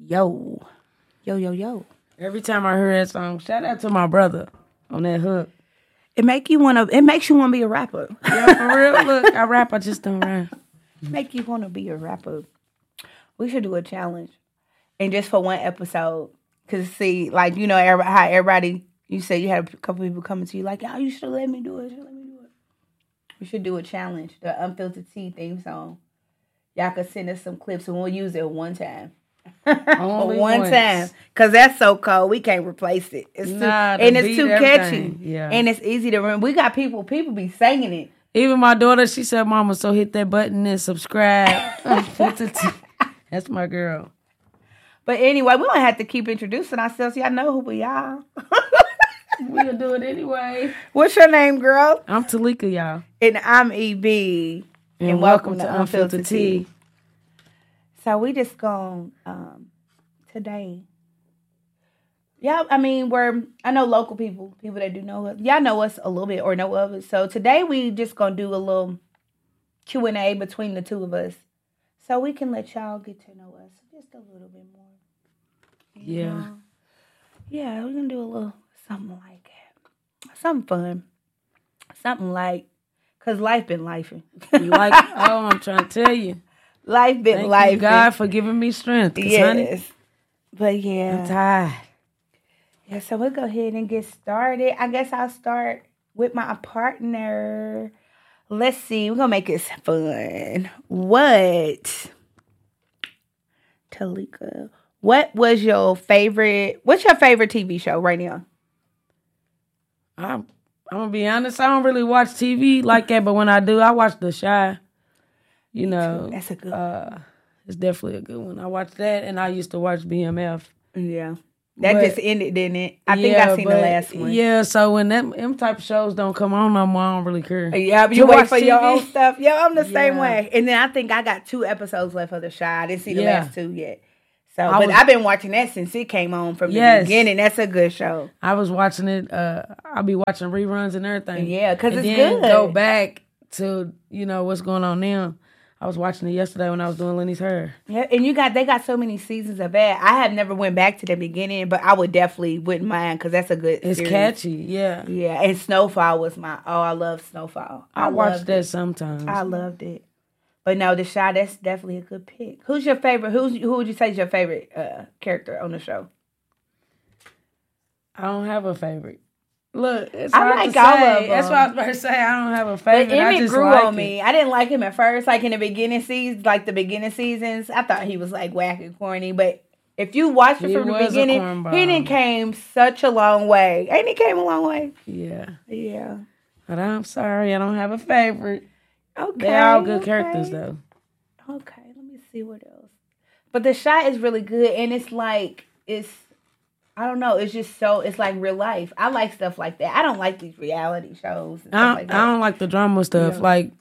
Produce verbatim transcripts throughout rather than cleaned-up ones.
Yo. Yo, yo, yo. Every time I hear that song, shout out to my brother on that hook. It make you wanna it makes you wanna be a rapper. Yeah, for real. Look, I rap, I just don't rap. Make you wanna be a rapper. We should do a challenge. And just for one episode. Cause see, like, you know, everybody, how everybody, you say you had a couple people coming to you like, oh, you should let me do it. You should let me do it. We should do a challenge. The Unfiltered Tea theme song. Y'all could send us some clips and we'll use it one time. Only one once. time. Cause that's so cold. We can't replace it. It's too, Nah, the and it's beat, too everything. catchy. Yeah. And it's easy to remember. We got people, people be singing it. Even my daughter, she said, Mama, so hit that button and subscribe. That's my girl. But anyway, we don't have to keep introducing ourselves. Y'all know who we are. We'll do it anyway. What's your name, girl? I'm Talika, y'all. And I'm E B. And, and welcome, welcome to Unfiltered, Unfiltered Tea. Tea. So we just going um, today. Yeah, I mean, we're, I know local people, people that do know us. Y'all know us a little bit or know of us. So today we just going to do a little Q and A between the two of us. So we can let y'all get to know us just a little bit more. You yeah. know? Yeah, we're going to do a little something like that. Something fun. Something like, because life been lifing. You like, oh, I'm trying to tell you. Life been Thank life. You God for giving me strength. Yes. Honey, but yeah. I'm tired. Yeah, so we'll go ahead and get started. I guess I'll start with my partner. Let's see. We're going to make this fun. What, Talika, what was your favorite, what's your favorite T V show right now? I'm, I'm going to be honest. I don't really watch T V like that, but when I do, I watch The Chi. You know, that's a good uh, one. It's definitely a good one. I watched that, and I used to watch B M F. Yeah. That but, just ended, didn't it? I think yeah, I seen but, the last one. Yeah, so when them, them type of shows don't come on no more, I don't really care. Yeah, you wait for T V. your own stuff. Yeah, I'm the yeah. same way. And then I think I got two episodes left of The Chi. I didn't see the yeah. last two yet. So, I but was, I've been watching that since it came on from the yes. beginning. That's a good show. I was watching it. Uh, I'll be watching reruns and everything. Yeah, because it's then good. Go back to, you know, what's going on now. I was watching it yesterday when I was doing Lenny's hair. Yeah, and you got they got so many seasons of that. I have never went back to the beginning, but I would definitely wouldn't mind because that's a good. It's series. Catchy, yeah, yeah. And Snowfall was my oh, I love Snowfall. I, I watched that it. sometimes. I loved it, but no, The Chi that's definitely a good pick. Who's your favorite? Who's who would you say is your favorite uh, character on the show? I don't have a favorite. Look, it's I hard like to all say. of them. That's what I was about to say. I don't have a favorite. But Emmett I just grew like on it. me. I didn't like him at first, like in the beginning seasons, like the beginning seasons. I thought he was like whack and corny. But if you watch it he from the was beginning, he didn't came such a long way. Ain't he came a long way? Yeah. Yeah. But I'm sorry, I don't have a favorite. Okay. They're all good okay. characters though. Okay, let me see what else. But The Chi is really good, and it's like it's. I don't know. It's just so. It's like real life. I like stuff like that. I don't like these reality shows. And I stuff don't. like that. I don't like the drama stuff. Yeah. Like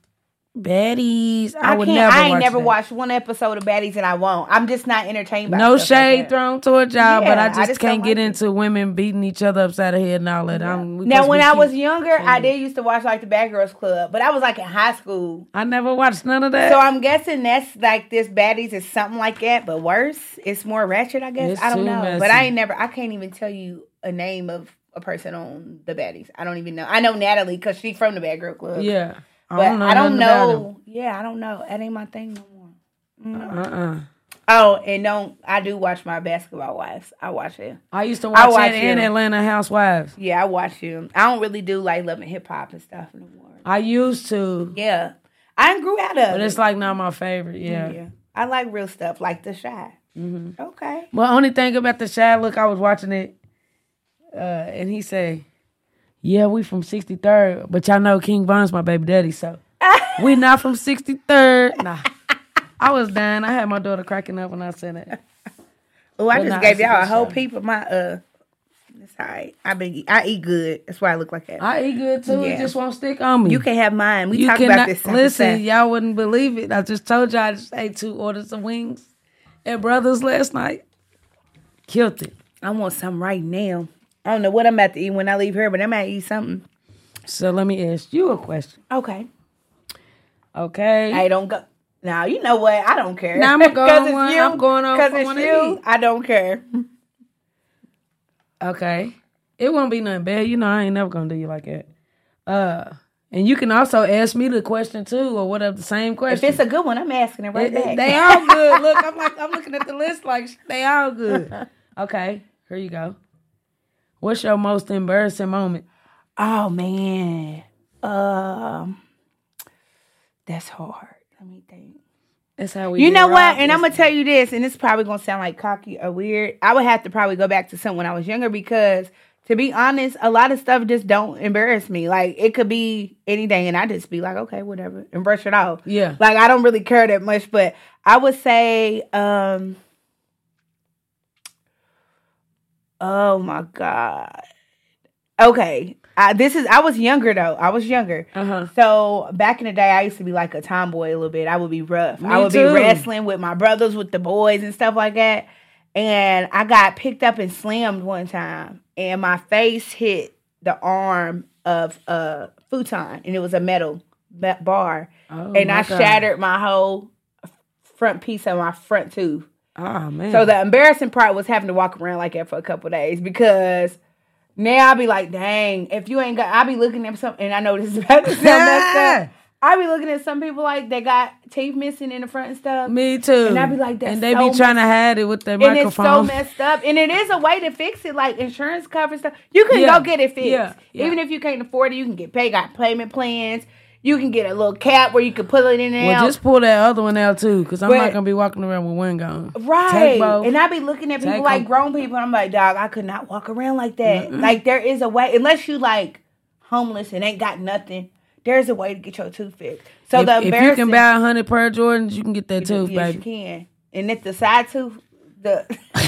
baddies. I, I would can't, never. I ain't watch never that. watched one episode of Baddies, and I won't. I'm just not entertained by. No stuff shade like thrown towards y'all, yeah, but I just, I just can't get like into it. women beating each other upside the head and all that. Yeah. I'm, now, when I cute. was younger, I did used to watch like the Bad Girls Club, but I was like in high school. I never watched none of that. So I'm guessing that's like this Baddies is something like that, but worse. It's more ratchet, I guess. It's I don't too know, messy. but I ain't never. I can't even tell you a name of a person on the Baddies. I don't even know. I know Natalie because she's from the Bad Girl Club. Yeah. I but don't know I don't know. Him. Yeah, I don't know. That ain't my thing no more. Mm. Uh-uh. Oh, and don't I do watch my Basketball Wives. I watch it. I used to watch, watch it in Atlanta Housewives. Yeah, I watch them. I don't really do like Love and Hip Hop and stuff anymore. I used to. Yeah. I grew out of but it. it's like not my favorite, yeah. yeah. I like real stuff like The Chi. Mm-hmm. Okay. Well, only thing about The Chi, look, I was watching it, uh, and he said, yeah, we from sixty-third, but y'all know King Von's my baby daddy, so we not from sixty-third. Nah. I was dying. I had my daughter cracking up when I said it. Oh, I but just nah, gave y'all a whole show. peep of my, uh, it's all right. I, been, I eat good. That's why I look like that. I eat good, too. Yeah. It just won't stick on me. You can have mine. We you talked cannot, about this. Listen, y'all wouldn't believe it. I just told y'all I just ate two orders of wings at Brothers last night. Killed it. I want something right now. I don't know what I'm about to eat when I leave here, but I'm about to eat something. So let me ask you a question. Okay. Okay. Hey, don't go. Now you know what? I don't care. Now I'm gonna go on it's one. You, I'm going on because for it's one you. to eat. I don't care. Okay. It won't be nothing bad. You know, I ain't never gonna do you like that. Uh, and you can also ask me the question too, or whatever, the same question. If it's a good one, I'm asking it right It- back. it- they all good. Look, I'm like, I'm looking at the list like they all good. Okay, here you go. What's your most embarrassing moment? Oh man, um, that's hard. Let me think. That's how we. You did know what? Rob And I'm gonna yesterday. tell you this, and it's probably gonna sound like cocky or weird. I would have to probably go back to something when I was younger because, to be honest, a lot of stuff just don't embarrass me. Like it could be anything, and I just be like, okay, whatever, and brush it off. Yeah. Like I don't really care that much, but I would say, um, oh my god. Okay, I, this is. I was younger though. I was younger. Uh huh. So back in the day, I used to be like a tomboy a little bit. I would be rough. Me I would too. be wrestling with my brothers, with the boys and stuff like that. And I got picked up and slammed one time, and my face hit the arm of a futon, and it was a metal ba- bar, Oh, and my I God. shattered my whole front piece of my front tooth. Oh man. So the embarrassing part was having to walk around like that for a couple of days because now I'll be like, dang, if you ain't got, I'll be looking at something, and I know this is about to sound messed up. I be looking at some people like they got teeth missing in the front and stuff. Me too. And I be like, that's and they so be trying to hide it with their And it's so microphone. messed up. And it is a way to fix it, like insurance cover stuff. You can Yeah. go get it fixed. Yeah. Yeah. Even if you can't afford it, you can get paid. Got payment plans. You can get a little cap where you can pull it in and Well, out. just pull that other one out too, because I'm But- not gonna be walking around with one gone. Right. Take both. And I be looking at people Take like 'em. grown people. And I'm like, dog, I could not walk around like that. Like, there is a way, unless you like homeless and ain't got nothing, there's a way to get your tooth fixed. So if, the if you embarrassing, can buy a hundred pair of Jordans, you can get that tooth, yes, baby. you can. And if the side tooth, the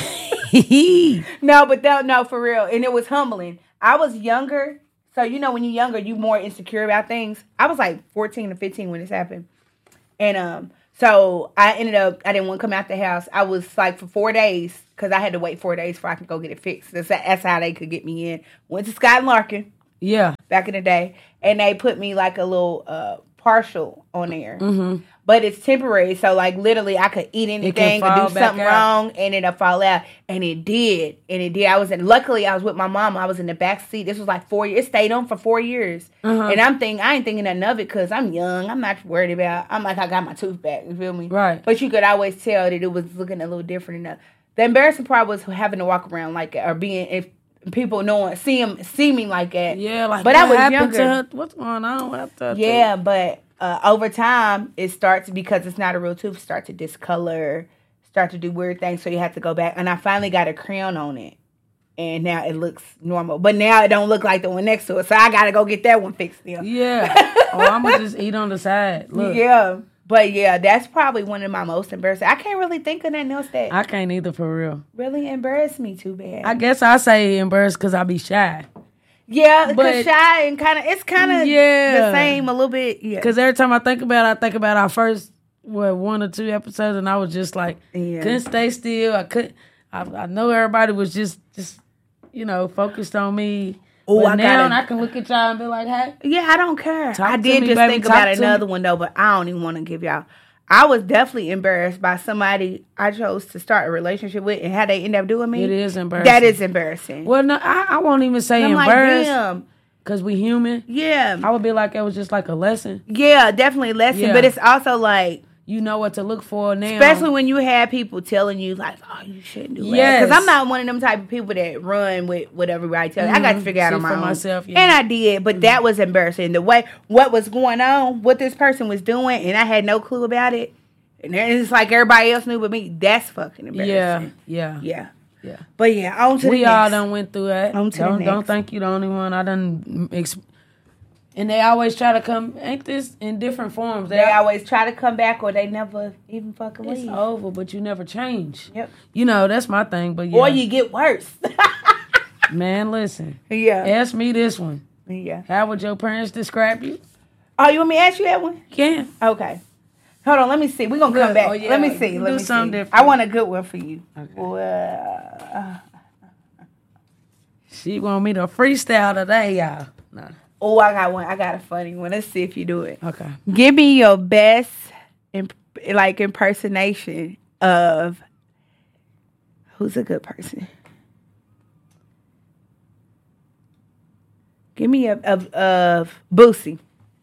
no, but that, no, for real. And it was humbling. I was younger. So, you know, when you're younger, you more insecure about things. I was like fourteen or fifteen when this happened. And um, so I ended up, I didn't want to come out the house. I was like for four days, because I had to wait four days before I could go get it fixed. That's, that's how they could get me in. Went to Scott and Larkin Yeah. back in the day. And they put me like a little uh, partial on there. Mm-hmm. But it's temporary, so like literally I could eat anything or fall do back something out. wrong and it'll fall out. And it did. And it did. I was in luckily I was with my mom. I was in the back seat. This was like four years. It stayed on for four years. Uh-huh. And I'm thinking I ain't thinking nothing of it because I'm young. I'm not worried about I'm like I got my tooth back, you feel me? Right. But you could always tell that it was looking a little different enough. The embarrassing part was having to walk around like that or being if people knowing see him see me like that. Yeah, like But what I was happened younger. to her? What's going on with her? Yeah, but uh, over time, it starts, because it's not a real tooth, start to discolor, start to do weird things, so you have to go back. And I finally got a crown on it, and now it looks normal. But now it don't look like the one next to it, so I got to go get that one fixed now. Yeah. Oh, I'm going to just eat on the side. Look. Yeah, but yeah, that's probably one of my most embarrassing. I can't really think of nothing else that I can't either for real. really embarrassed me too bad. I guess I say embarrassed because I be shy. yeah, but- because shy and kind of, it's kind of Yeah. the same a little bit. Yeah. Because every time I think about it, I think about our first, what, one or two episodes, and I was just like, Yeah. couldn't stay still. I couldn't, I, I know everybody was just, just, you know, focused on me. Ooh, but I now gotta- I can look at y'all and be like, hey. Yeah, I don't care. Talk I to did me, just baby. think Talk about to another me. one though, but I don't even want to give y'all. I was definitely embarrassed by somebody I chose to start a relationship with and how they end up doing me. It is embarrassing. That is embarrassing. Well, no, I, I won't even say I'm like, embarrassed damn. because we human. Yeah. I would be like, it was just like a lesson. Yeah, definitely a lesson. Yeah. But it's also like, You know what to look for now. especially when you have people telling you like, oh, you shouldn't do that. Yes. Because I'm not one of them type of people that run with what everybody tells me. I got to Mhm. figure out See on my for own. myself, yeah. And I did, but that was embarrassing. The way, what was going on, what this person was doing, and I had no clue about it. And then it's like everybody else knew but me. That's fucking embarrassing. Yeah, yeah, Yeah. yeah. But yeah, on to We the all next. done went through that. On to the don't don't next. think you the only one. I done. Ex- and they always try to come. Ain't this in different forms? They always try to come back or they never even fucking It's leave. over, but you never change. Yep. You know that's my thing. But yeah, Or you get worse. man, listen. yeah. Ask me this one. Yeah. How would your parents describe you? Oh, you want me to ask you that one? You can. Okay. Hold on, let me see. We're gonna come Look, back. oh, yeah, let me you see. can Let do me something see. different. I want a good one for you. Okay. Well, She want me to freestyle today, y'all. Nah. oh, I got one. I got a funny one. Let's see if you do it. Okay. Give me your best imp- like impersonation of who's a good person? Give me a of of Boosie.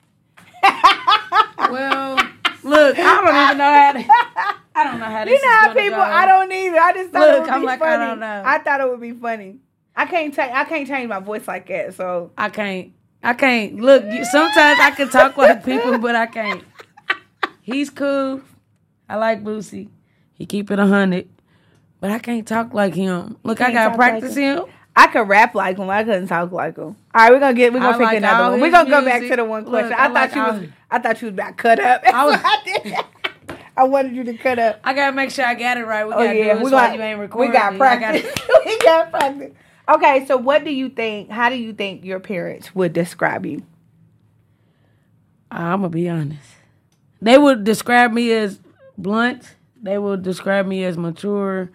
Well, look, I don't even know how to. I don't know how this You know is how gonna people? go. I don't either. I just thought Look, it would I'm be like, I funny. don't know. I thought it would be funny. I can't take. I can't change my voice like that. So I can't. I can't. Look, you- sometimes I can talk like people, but I can't. He's cool. I like Boosie. He keep it a hundred, but I can't talk like him. Look, I can't gotta talk practice like him. I could rap like him. I couldn't talk like him. All right, we're gonna get. We're gonna I pick like another all one. We're his gonna go back music. to the one Look, question. I I, thought like you all- was. I thought you was about cut up. That's I was- what I did. I wanted you to cut up. I gotta make sure I got it right. We Oh gotta yeah, do we this got. while you ain't recording. We got me. I practice. gotta- we got practice. Okay, so what do you think? How do you think your parents would describe you? I'm gonna be honest. They would describe me as blunt. They would describe me as mature.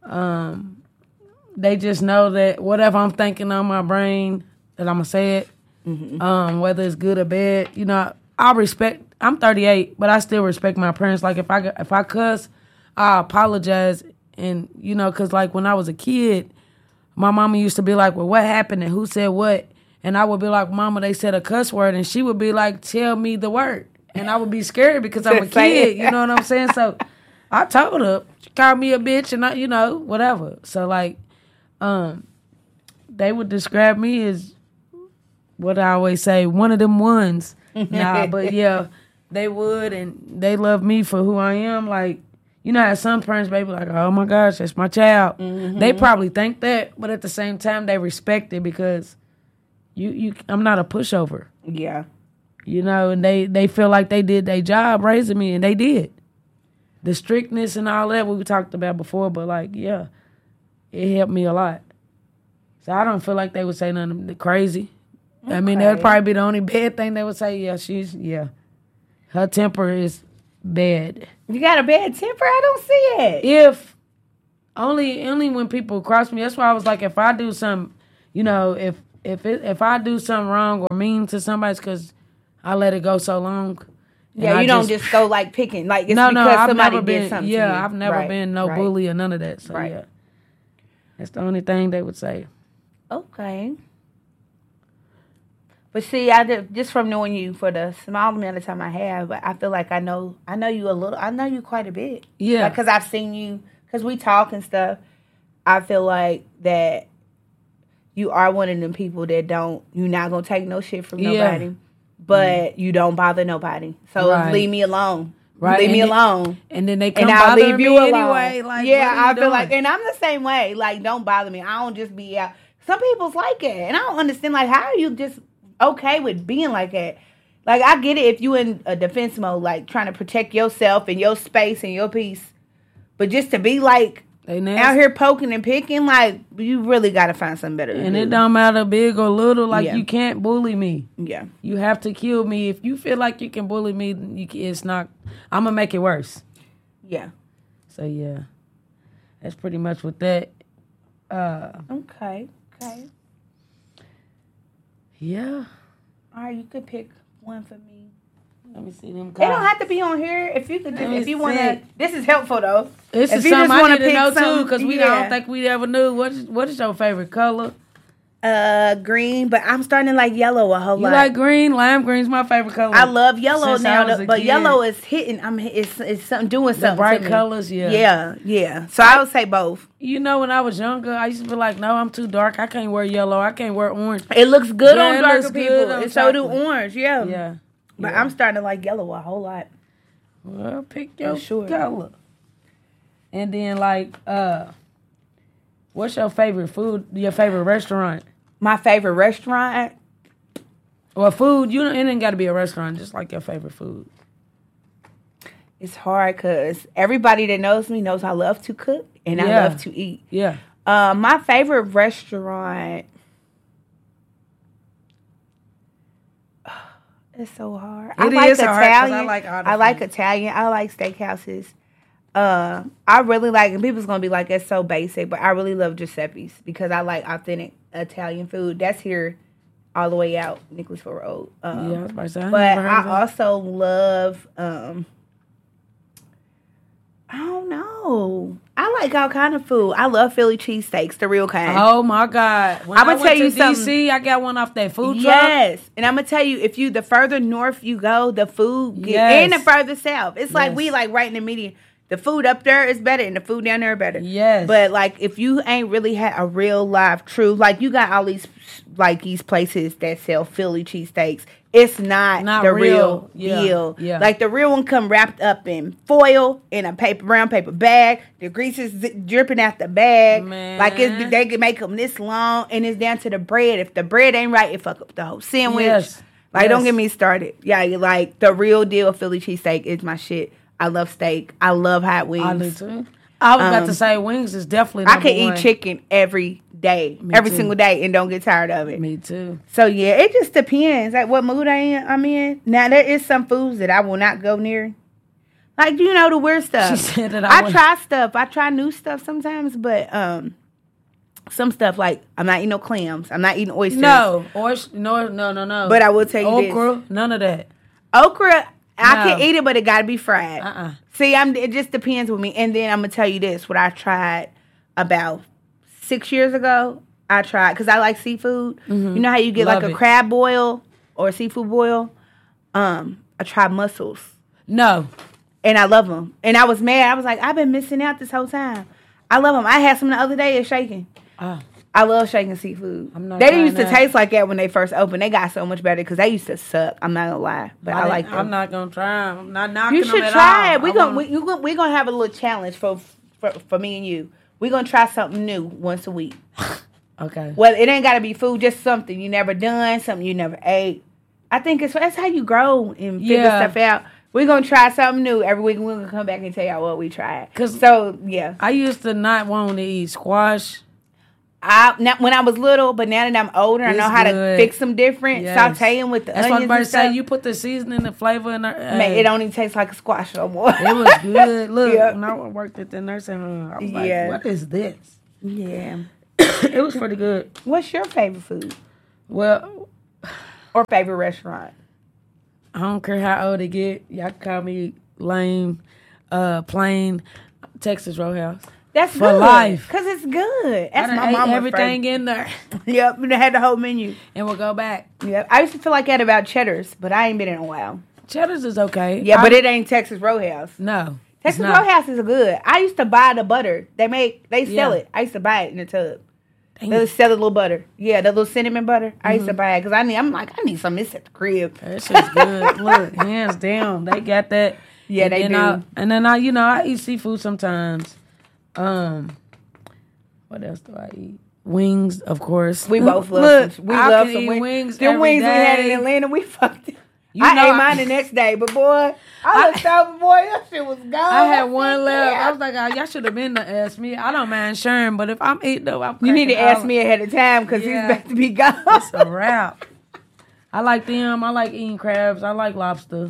Um, they just know that whatever I'm thinking on my brain, that I'm gonna say it. Mm-hmm. Um, whether it's good or bad, you know, I respect. I'm thirty-eight, but I still respect my parents. Like if I if I cuss, I apologize, and you know, cause like when I was a kid, my mama used to be like, "Well, what happened and who said what?" And I would be like, "Mama, they said a cuss word," and she would be like, "Tell me the word," and I would be scared because I'm a Just say kid. it. You know what I'm saying? So I told her, she called me a bitch, and I, you know, whatever. So like, um, they would describe me as what I always say, one of them ones. Nah, but yeah, they would, and they love me for who I am. Like, you know how some parents may be like, "Oh my gosh, that's my child." Mm-hmm. They probably think that, but at the same time, they respect it because you, you, I'm not a pushover. Yeah. You know, and they, they feel like they did their job raising me, and they did. The strictness and all that we talked about before, but like, yeah, it helped me a lot. So I don't feel like they would say nothing crazy. Okay. I mean, that would probably be the only bad thing they would say. Yeah, she's, yeah. Her temper is bad. You got a bad temper? I don't see it. If, only only when people cross me, that's why I was like, if I do something, you know, if if it, if I do something wrong or mean to somebody, it's because I let it go so long. Yeah, you I don't just, just go like picking. Like it's no, because no, I've somebody never did been, something yeah, to you. I've never Right, been no right. bully or none of that. So, Right. yeah. That's the only thing they would say. Okay. But see, I did, just from knowing you for the small amount of time I have, but I feel like I know I know you a little. I know you quite a bit. Yeah. Because I've seen you, because we talk and stuff. I feel like that you are one of them people that don't, you're not going to take no shit from Yeah. nobody, but mm. you don't bother nobody. So Right. leave me alone. Right. Leave and me then, alone. And then they come And I'll bother leave me you alone. anyway. Like, yeah, what are you I feel doing? like, and I'm the same way. Like, don't bother me. I don't just be out. Some people's like it. And I don't understand, like, how are you just okay with being like that? Like, I get it if you in a defense mode, like, trying to protect yourself and your space and your peace. But just to be, like, They out nasty. here poking and picking, like, you really got to find something better to And do. it don't matter big or little. Like, Yeah. you can't bully me. Yeah. You have to kill me. If you feel like you can bully me, then you can, it's not. I'm going to make it worse. Yeah. So, yeah. That's pretty much what that. Uh, Okay. Okay. yeah. All right, you could pick one for me. Let me see them It don't cards. have to be on here. If you could, just, Let me if you see. want to, this is helpful though. This If is you just something I wanna need to pick know too, something- because we yeah. don't think we ever knew. What is, what is your favorite color? Uh, green, but I'm starting to like yellow a whole You lot. like green? Lime green's my favorite color. I love yellow Since I now, was though, a but kid. yellow is hitting. I'm it's it's something doing the something. bright to me. colors, yeah. Yeah, yeah. So I would say both. You know, when I was younger, I used to be like, no, I'm too dark. I can't wear yellow. I can't wear orange. It looks good Yeah, on it darker looks good people, on and so do chocolate. orange. Yeah, Yeah. But yeah. I'm starting to like yellow a whole lot. Well, pick your For sure. color. And then, like, uh, what's your favorite food? Your favorite restaurant? My favorite restaurant. Well, food, you don't, it ain't got to be a restaurant, just like your favorite food. It's hard because everybody that knows me knows I love to cook and I Yeah. love to eat. Yeah. Uh, my favorite restaurant. It's so hard. I It like is hard 'cause I Italian. like all the I like food. Italian. I like steakhouses. Uh, I really like, and people's gonna be like, "That's so basic," but I really love Giuseppe's because I like authentic Italian food. That's here, all the way out, Nicholasville Road. Um, yeah, I was about to say, I but never heard of I that. also love um, I don't know. I like all kind of food. I love Philly cheesesteaks, the real kind. Oh my God! When I'ma I went tell to you D C, something. I got one off that food truck. Yes, and I'm gonna tell you, if you the further north you go, the food get, Yes. and the further south, it's like Yes. we like right in the median. The food up there is better, and the food down there is better. Yes. But like, if you ain't really had a real live true, like you got all these like these places that sell Philly cheesesteaks. It's not, Not the real. real, Yeah. deal. Yeah. Like the real one come wrapped up in foil in a paper brown paper bag. The grease is zi- dripping out the bag. Man. Like it's, they can make them this long, and it's down to the bread. If the bread ain't right, it fuck up the whole sandwich. Yes. Like Yes. don't get me started. Yeah, you like the real deal Philly cheesesteak is my shit. I love steak. I love hot wings. I do too. I was about Um, to say wings is definitely. I Number can one. eat chicken every day, Me every too. single day, and don't get tired of it. Me too. So yeah, it just depends like what mood I am. I'm in. Now there is some foods that I will not go near. Like you know the weird stuff. She said that I I would- try stuff. I try new stuff sometimes, but um, some stuff like I'm not eating no clams. I'm not eating oysters. No, or no, no, no, no. But I will tell you this. okra, none of that. Okra, I No. can eat it, but it got to be fried. Uh-uh. See, I'm. It just depends with me. And then I'm gonna tell you this: what I tried about six years ago. I tried because I like seafood. You know how you get Love like a it. crab boil or a seafood boil. Um, I tried mussels, No, and I love them. And I was mad. I was like, I've been missing out this whole time. I love them. I had some the other day. It's shaking. oh, I love shaking seafood. I'm not They didn't trying used to that. taste like that when they first opened. They got so much better because they used to suck. I'm not gonna lie, but I, I like them. I'm not gonna try 'em. I'm not knocking You them should at try all. it. We I gonna wanna- we you gonna we gonna have a little challenge for, for for me and you. We gonna try something new once a week. Okay. Well, it ain't gotta be food, just something you never done, something you never ate. I think it's that's how you grow and figure Yeah. stuff out. We're gonna try something new every week. We're gonna come back and tell y'all what we tried. 'Cause- So yeah, I used to not want to eat squash. I now, when I was little, but now that I'm older, I It's know how to good. fix them different. Yes. Saute them with the That's what I was onions about to and say. stuff. You put the seasoning, the flavor in there. Man, it don't even taste like a squash no more. It was good. Look, Yeah. when I worked at the nursing home, I was like, Yeah. what is this? Yeah. It was pretty good. What's your favorite food Well, or favorite restaurant? I don't care how old it get. Y'all can call me lame, uh, plain Texas Roadhouse. That's For good. life. Cause it's good. I That's done my ate mama's everything in there, favorite. Yep, and they had the whole menu. and we'll go back. Yep, I used to feel like that about Cheddar's, but I ain't been in a while. Cheddar's is okay. Yeah, I- but it ain't Texas Roadhouse. no. Texas it's not. Roadhouse is good. I used to buy the butter. They make they sell Yeah. it. I used to buy it in the tub. Dang. They sell the little butter. Yeah, the little cinnamon butter. I used to Mm-hmm. buy it because I need. I'm like I need some of this at the crib. That shit's good. Look, hands down, they got that. Yeah, and they then do. I, and then I, you know, I eat seafood sometimes. Um, what else do I eat? Wings, of course. We both love. Look, some, we I love can some eat wings. wings Them every wings we had in day. Atlanta, we fucked. It. You I know ate I- mine the next day, but boy, I looked over, boy, that shit was gone. I had one said, left. "Yeah." I was like, oh, y'all should have been to ask me. I don't mind sharing, but if I'm eating though, I'm You need to cracking ask all- me ahead of time because Yeah. he's about to be gone. It's a wrap. I like them. I like eating crabs. I like lobster.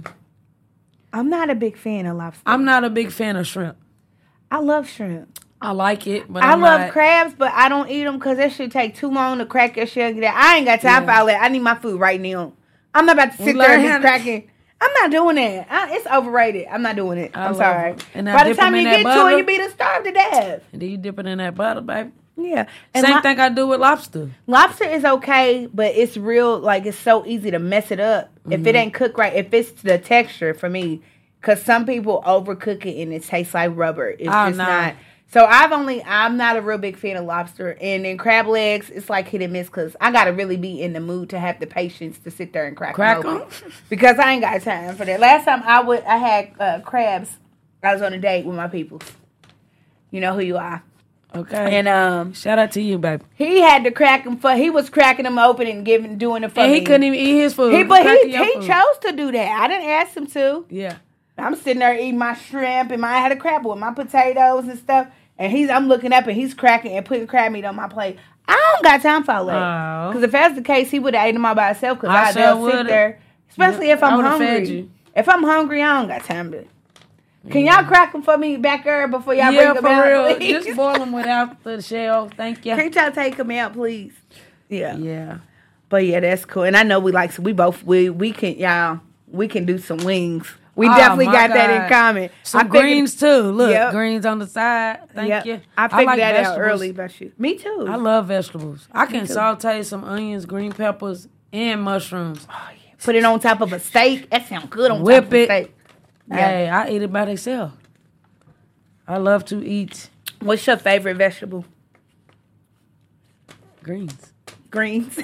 I'm not a big fan of lobster. I'm not a big fan of shrimp. I love shrimp. I like it, but I I'm love not- crabs, but I don't eat them because that shit take too long to crack your shell. and get out. I ain't got time Yeah. for all that. I need my food right now. I'm not about to We sit there and learn how be to- cracking. I'm not doing that. I, it's overrated. I'm not doing it. I I'm love sorry. it. And I By the dip 'em time in you that get to butter. it, you be to starve to death. And then you dip it in that butter, baby. Yeah. And Same lo- thing I do with lobster. Lobster is okay, but it's real, like, it's so easy to mess it up. If Mm-hmm. it ain't cooked right, if it's the texture for me, because some people overcook it and it tastes like rubber. It's Oh, just no. not. So I've only, I'm not a real big fan of lobster. And then crab legs, it's like hit and miss because I got to really be in the mood to have the patience to sit there and crack, Crack them. 'em? open. Because I ain't got time for that. Last time I would, I had uh, crabs. I was on a date with my people. You know who you are. Okay. And um, Shout out to you, baby. he had to crack them for. He was cracking them open and giving, doing it for And me. he couldn't even eat his food. He, but he Cracking your he food. chose to do that. I didn't ask him to. Yeah. I'm sitting there eating my shrimp and my I had a crab with my potatoes and stuff. And he's I'm looking up and he's cracking and putting crab meat on my plate. I don't got time for all that. Oh. Because if that's the case, he would have ate them all by himself. Because I I sure just sit would've. there, especially if I I'm would've hungry. fed you. If I'm hungry, I don't got time to. Can y'all crack them for me back there before y'all yeah, bring for them out? real. Please? Just boil them without the shell. Thank you. Can y'all take them out, please? Yeah. Yeah. But yeah, that's cool. And I know we like we both we we can y'all we can do some wings. We Oh, definitely my got that in God. common. Some I figured- greens too. Look, Yep. greens on the side. Thank Yep. you. I figured like that vegetables. out early about you. Me too. I love vegetables. I can too. saute some onions, green peppers, and mushrooms. Oh, yeah. Put it on top of a steak. That sounds good on Whip top of a it. steak. Yeah. Hey, I eat it by themselves. I love to eat What's your favorite vegetable? greens. Greens.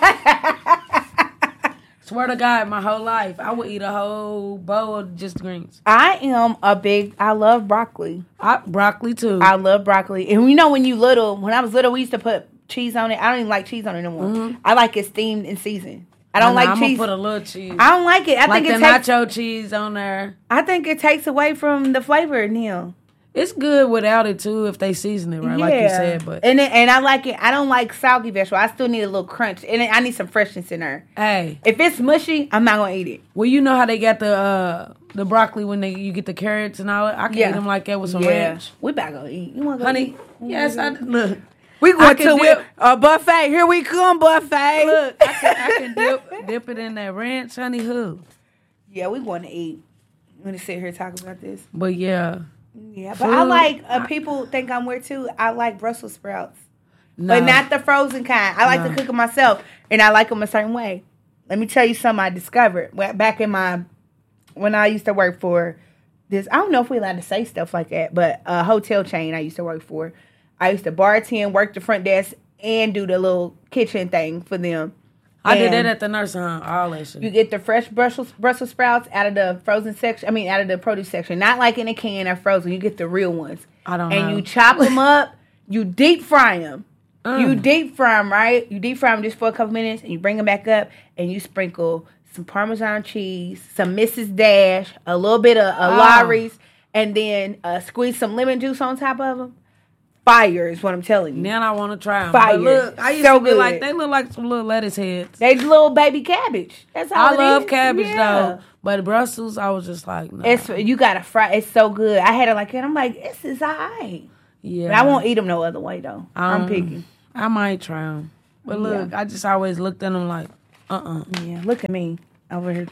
Swear to God, my whole life, I would eat a whole bowl of just greens. I am a big, I love broccoli. I, broccoli too. I love broccoli. And you know when you little, when I was little, we used to put cheese on it. I don't even like cheese on it no more. Mm-hmm. I like it steamed and seasoned. I don't Nah, like I'm cheese. gonna put a little cheese. I don't like it. I like think the it takes, nacho cheese on there. I think it takes away from the flavor in here. It's good without it too if they season it right, like you said. But and it, and I like it. I don't like soggy vegetable. I still need a little crunch, and I need some freshness in there. hey, If it's mushy, I'm not gonna eat it. well, you know how they got the uh, the broccoli when they you get the carrots and all that. I can Yeah. eat them like that with some Yeah, ranch, we about to go eat. You want to go honey. eat? Yes, I look. We I going can to dip- a buffet. Here we come, buffet. Look, I can, I can dip dip it in that ranch, honey. Who? Yeah, we want to eat. I'm gonna sit here and talk about this. But yeah, Yeah, but I Food, like. Uh, I- people think I'm weird too. I like Brussels sprouts, no. but not the frozen kind. I like No. to cook them myself, and I like them a certain way. Let me tell you something I discovered Well, back in my when I used to work for this. I don't know if we allowed to say stuff like that, but a hotel chain I used to work for. I used to bartend, work the front desk, and do the little kitchen thing for them. I did And that at the nursing home. All that shit. You get the fresh Brussels Brussels sprouts out of the frozen section. I mean, out of the produce section, not like in a can or frozen. You get the real ones. I don't and know. you chop them up. You deep fry them. Mm. You deep fry them, right? You deep fry them just for a couple minutes, and you bring them back up, and you sprinkle some Parmesan cheese, some Missus Dash, a little bit of uh, Oh. Lawry's, and then uh, squeeze some lemon juice on top of them. Fire is what I'm telling you. Now I want to try them. Fire. But look, I used So to be good. like, they look like some little lettuce heads. They little baby cabbage. That's all I it love is. cabbage Yeah. though, but Brussels, I was just like, nah. It's you gotta fry. It's so good. I had it like that. I'm like, this is alright. yeah. But I won't eat them no other way though. I'm Um, picky. I might try them, but look, Yeah. I just always looked at them like, uh, uh Yeah, look at me over here.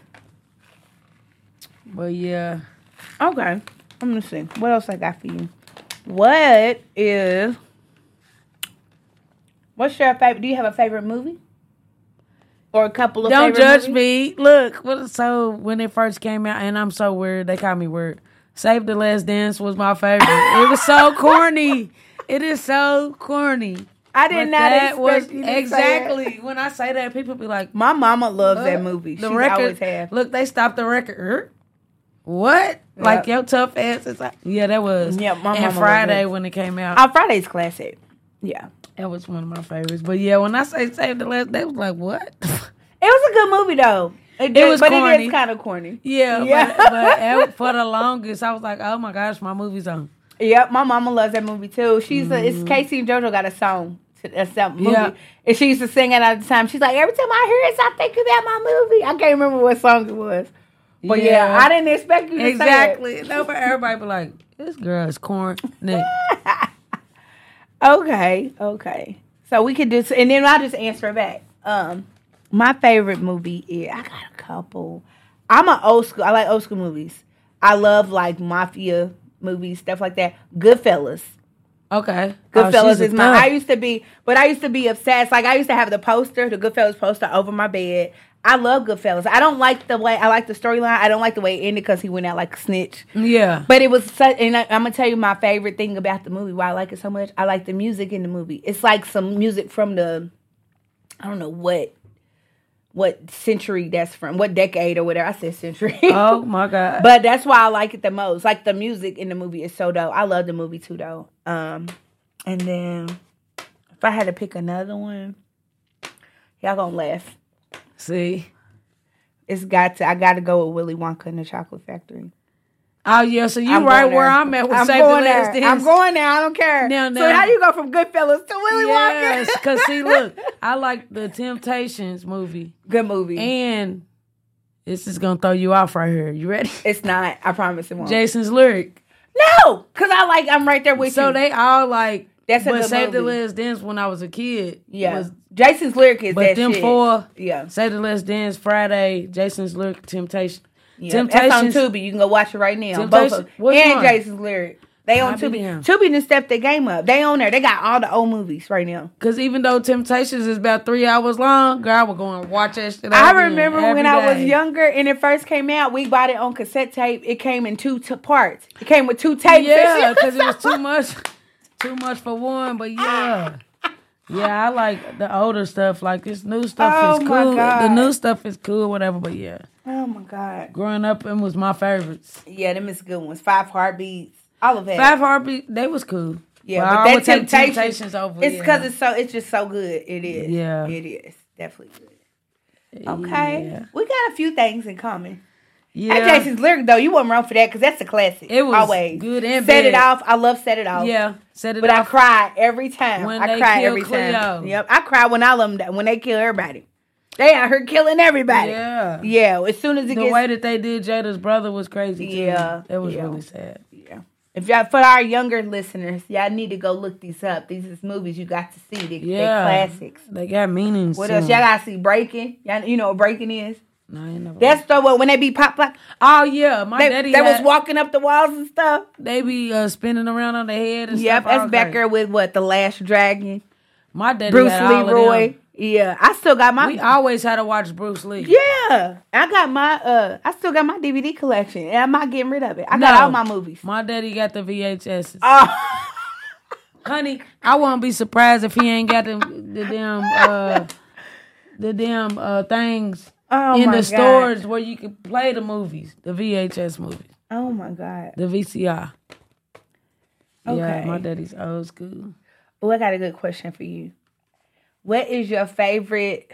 But yeah, Okay, I'm gonna see what else I got for you. What is? What's your favorite? Do you have a favorite movie? Or a couple of don't favorite judge movies? me. Look, what? So when it first came out, and I'm so weird, they call me weird. Save the Last Dance was my favorite. It was so corny. It is so corny. I did But not that expect was you to say exactly that. when I say that, people be like, My mama loves that "Uh, movie. The She's record, always have. look, they stopped the record. Er? What? Like your tough ass is like, yeah, that was. Yeah, my and mama Friday loved it. when it came out, Oh, Friday's classic. Yeah. that was one of my favorites. But yeah, when I say Save the Last, they was like, what? It was a good movie though. It, It was but it corny. is kind of corny. yeah, Yeah. but, but at- for the longest, I was like, oh my gosh, my movie's on. Yep, my mama loves that movie too. She's a, it's Casey and JoJo got a song to that song- movie, Yeah. and she used to sing it all the time. She's like, every time I hear it, I think about my movie. I can't remember what song it was, but yeah, Yeah. I didn't expect you to Exactly. No, but everybody be like, this girl is corny. say it. Okay, okay. So we could just, and then I'll just answer it back. Um, my favorite movie is I got a couple. I'm an old school. I like old school movies. I love like mafia movies, stuff like that. Goodfellas. Okay. Goodfellas Oh, she's a is my. thug. I used to be, but I used to be obsessed. Like I used to have the poster, the Goodfellas poster, over my bed. I love Goodfellas. I don't like the way I like the storyline. I don't like the way it ended because he went out like a snitch. Yeah. But it was such, and I, I'm gonna tell you my favorite thing about the movie. Why I like it so much. I like the music in the movie. It's like some music from the, I don't know what, what century that's from, what decade or whatever. I said century. Oh my God. But that's why I like it the most. Like the music in the movie is so dope. I love the movie too though. Um, and then if I had to pick another one, y'all gonna laugh. See. It's got to. I got to go with Willy Wonka and the Chocolate Factory. Oh yeah, so you I'm right going where there. I'm at with I'm Save the going Last there. Dance. I'm going there. I don't care. Now, So now. how you go from Goodfellas to Willy Yes, Wonka? because see, look, I like the Temptations movie, Good movie. and this is gonna throw you off right here. You ready? It's not. I promise it won't. Jason's lyric. No, because I like. I'm right there with So you. they all like. That's a but good Save the movie. Last Dance when I was a kid. Yeah. Was, Jason's lyric is but that them shit. four. Yeah. Save the Last Dance, Friday, Jason's lyric, Temptation. Yeah, that's on Tubi. You can go watch it right now. Both of them. And one? Jason's Lyric. They on Tubi. Tubi done stepped their game up. They on there. They got all the old movies right now. Because even though Temptations is about three hours long, girl, I was going to watch that shit. I remember when day. I was younger and it first came out, we bought it on cassette tape. It came in two t- parts. It came with two tapes. Yeah, because it was too much. Too much for one, but yeah. Yeah, I like the older stuff. Like, this new stuff oh is cool. The new stuff is cool, whatever, but yeah. Oh, my God. Growing up, them was my favorites. Yeah, them is good ones. Five Heartbeats. All of that. Five Heartbeats, they was cool. Yeah, but, but I that would take Temptations, Temptations over. It's because yeah. it's so. It's just so good. It is. Yeah. It is. Definitely good. Okay. Yeah. We got a few things in common. Yeah. And Jason's Lyric, though, you wasn't wrong for that because that's a classic. It was always good and Set bad. It Off. I love Set It Off. Yeah. Set It but Off. But I cry every time. When I they cry kill every Cleo. time. Yep. I cry when all of them, when they kill everybody. They out here killing everybody. Yeah. Yeah. As soon as it the gets. The way that they did Jada's brother was crazy, too. Yeah. It was yeah. really sad. Yeah. If y'all, for our younger listeners, y'all need to go look these up. These is movies you got to see. They, yeah. They're classics. They got meanings. What too. else? Y'all got to see Breaking. Y'all, you know what Breaking is? No, I ain't never. That's the one when they be pop like. Oh yeah, my they, daddy. They had, was walking up the walls and stuff. They be uh, spinning around on their head and yep, stuff. Yep, that's back there with what the Last Dragon. My daddy. Bruce had all Leroy. Of them. Yeah, I still got my. We always had to watch Bruce Lee. Yeah, I got my. Uh, I still got my D V D collection, and I'm not getting rid of it. I got no, all my movies. My daddy got the V H Ss. Oh. Honey, I won't be surprised if he ain't got the, the damn uh, the damn uh, things oh in my the God. stores where you can play the movies, the V H S movies. Oh my God, the V C R. Okay. Yeah, my daddy's old school. Oh, I got a good question for you. What is your favorite,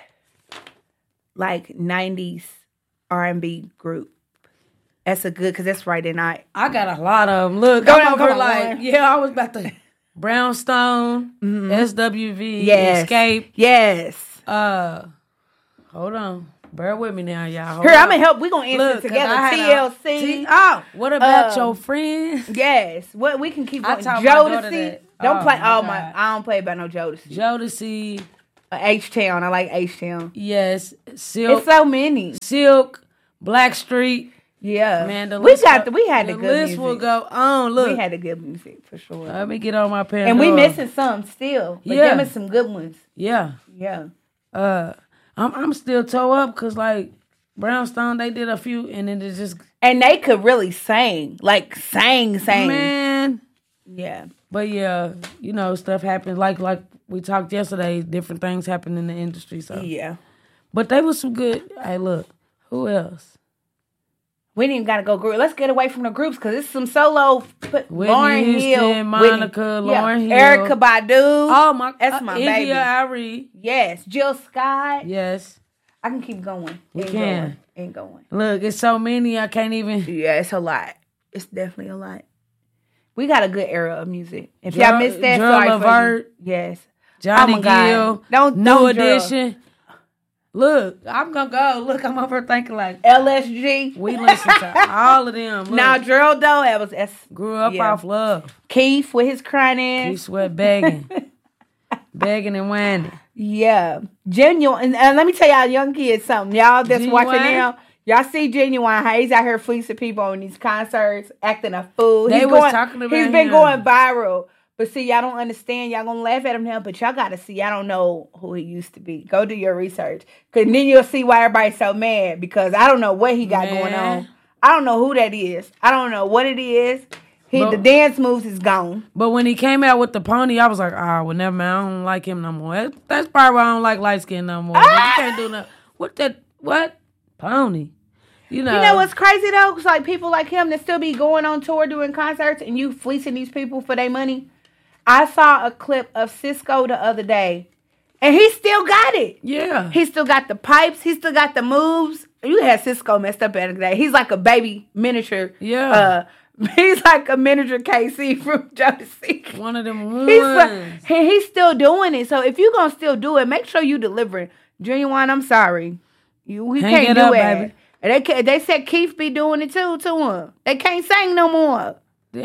like, nineties R and B group? That's a good, because that's right in I. I got a lot of them. Look, go I'm down, over like, one. yeah, I was about to. Brownstone, mm-hmm. S W V, yes. Escape. Yes. Uh, hold on. Bear with me now, y'all. Hold Here, on. I'm going to help. We're going to answer Look, together. T L C. T- oh, what about um, your friends? Yes. What we can keep going. Jodeci. Don't oh, play. My oh, my. I don't play about no Jodeci. Jodeci. Uh, H-Town. I like H-Town. Yes. Silk. It's so many. Silk. Blackstreet. Yeah, man. The we got the, we had the, the good list music. will go on. Look, we had the good music for sure. Let me get on my pen. And we missing some still. But yeah, them is some good ones. Yeah, yeah. Uh, I'm I'm still toe up because like Brownstone, they did a few, and then it just and they could really sing, like sing, sing. Man, yeah. But yeah, you know, stuff happens. Like like we talked yesterday, different things happen in the industry. So yeah. But they was some good. Hey, look, who else? We didn't even gotta go group. Let's get away from the groups because it's some solo. Put Whitney Lauryn Houston, Hill, Monica, Whitney. Lauryn yeah. Hill, Erykah Badu. Oh my, that's uh, my India baby. Arie. Yes, Jill Scott. Yes, I can keep going. We Ain't can. Going. Ain't going. Look, it's so many. I can't even. Yeah, it's a lot. It's definitely a lot. We got a good era of music. If y'all missed that, Gerald sorry Levert, for you. Yes. Johnny oh Gill. Don't New don't Edition. Look, I'm gonna go. Look, I'm over thinking like L S G. We listen to all of them. Look, now Gerald though, that was that's, grew up yeah. off love. Keith with his crying ass. Keith Sweat begging, begging and whining. Yeah, Genuine. And, and let me tell y'all, young kids, something. Y'all that's Genuine? watching now. Y'all see Genuine, how he's out here fleecing people on these concerts, acting a fool. They he's was going, talking about He's been him. going viral. But see, y'all don't understand. Y'all gonna laugh at him now, but y'all gotta see. Y'all don't know who he used to be. Go do your research, cause then you'll see why everybody's so mad. Because I don't know what he got Man. going on. I don't know who that is. I don't know what it is. He But- the dance moves is gone. But when he came out with the pony, I was like, ah, well, never mind. I don't like him no more. That's, that's probably why I don't like light skin no more. But you can't do nothing. What that? What pony? You know. You know what's crazy though? Cause like people like him that still be going on tour doing concerts, and you fleecing these people for their money. I saw a clip of Cisco the other day, and he still got it. Yeah. He still got the pipes. He still got the moves. You had Cisco messed up at day. He's like a baby miniature. Yeah. Uh, he's like a miniature K C from Jodeci. One of them ones. He's, like, he, he's still doing it. So if you're going to still do it, make sure you delivering. Genuine, I'm sorry. You We Hang can't it do up, it. baby. And they, ca- they said Keith be doing it too to him. They can't sing no more.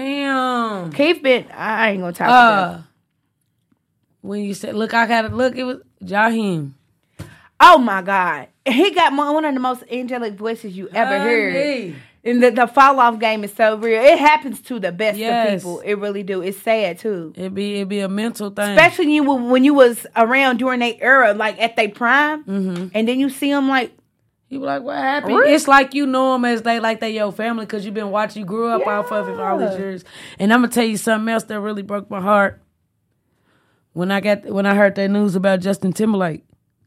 Damn. Keith been, I ain't going to talk Uh, about it. When you said, look, I got to look, it was Jaheim. Oh my God. he got mo- one of the most angelic voices you ever heard. Honey. And the, the fall off game is so real. It happens to the best Yes. of people. It really do. It's sad too. It be it be a mental thing. Especially you when you was around during their era, like at their prime, Mm-hmm. and then you see them like, You be like, what happened? Really? It's like you know them as they like they your family because you've been watching. You grew up off of it for all these Yeah. years. And I'm gonna tell you something else that really broke my heart. When I got when I heard that news about Justin Timberlake,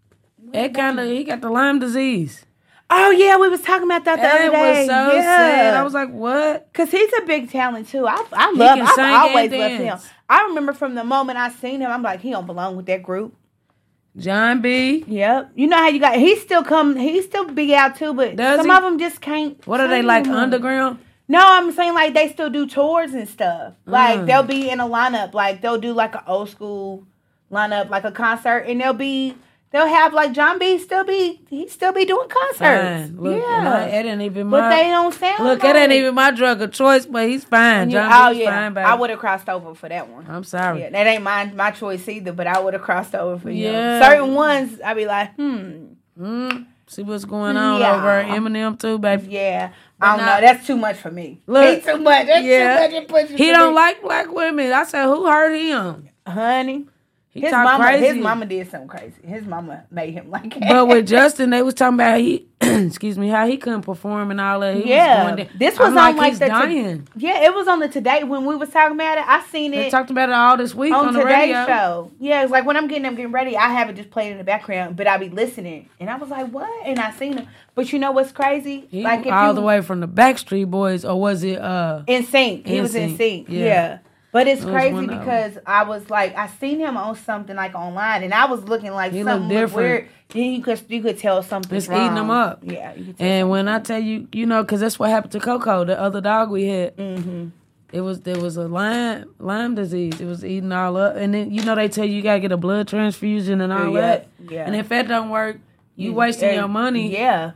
it kind of he got the Lyme disease. oh yeah, we was talking about that the That other day. was so yeah. sad. I was like, what? Cause he's a big talent too. I I love. can I've sing always and loved him. dance. I remember from the moment I seen him, I'm like, he don't belong with that group. John B. Yep. You know how you got? He still come. He still big out too, but Does some he? of them just can't. What are they sing like no more. underground? No, I'm saying like they still do tours and stuff. Like Mm. they'll be in a lineup. Like they'll do like an old school lineup, like a concert, and they'll be they'll have like John B. still be he still be doing concerts. Fine. Look, and I, yeah, it ain't even my. but they don't sound. Look, like it ain't even my drug of choice, but he's fine. John oh B's yeah, fine, baby. I would have crossed over for that one. I'm sorry. Yeah, that ain't my my choice either, but I would have crossed over for you. Yeah. Certain ones, I'd be like, hmm, Mm, see what's going on Yeah. over Eminem too, baby. yeah. But I don't not- know. That's too much for me. Look, He too much. That's yeah. too much. It pushes He for don't me. like black women. I said, who hurt him? honey. He His talk mama, crazy. his mama did something crazy. His mama made him like that. But with Justin, they was talking about he, excuse me, how he couldn't perform and all that. He yeah, was going down. this was I'm on like, like he's the dying. yeah, it was on the Today when we was talking about it. I seen They it talked about it all this week on, on the Today's radio. show. Yeah, it's like when I'm getting I'm getting ready, I have it just playing in the background, but I be listening, and I was like, what? And I seen him. But you know what's crazy? He like if all you, the way from the Backstreet Boys, or was it? uh in sync. He In was in Sync, sync. yeah. Yeah. But it's It was crazy one of them. because I was like, I seen him on something like online, and I was looking like He something looked looked different. weird. Then you could you could tell something. It's eating him up. Yeah, you could tell. And when I tell you, you know, because that's what happened to Coco, the other dog we had. Mm-hmm. It was there was a Lyme Lyme disease. It was eating all up, and then you know they tell you you gotta get a blood transfusion and all Yeah, that. yeah. And if that don't work, you Mm, wasting eh, your money. Yeah.